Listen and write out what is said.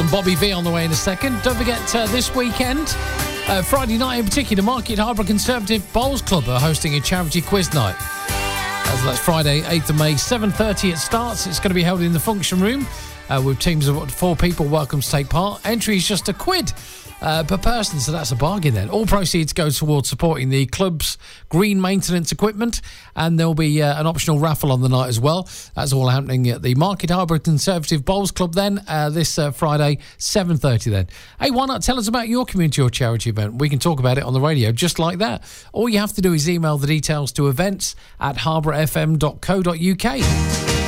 Bobby V on the way in a second. Don't forget this weekend, Friday night in particular, Market Harbour Conservative Bowls Club are hosting a charity quiz night. That's Friday, 8th of May, 7:30 it starts. It's going to be held in the function room with teams of 4 people welcome to take part. Entry is just £1 per person, so that's a bargain then. All proceeds go towards supporting the club's green maintenance equipment, and there'll be an optional raffle on the night as well. That's all happening at the Market Harbour Conservative Bowls Club then, this Friday, 7:30 then. Hey, why not tell us about your community or charity event? We can talk about it on the radio just like that. All you have to do is email the details to events@harbourfm.co.uk.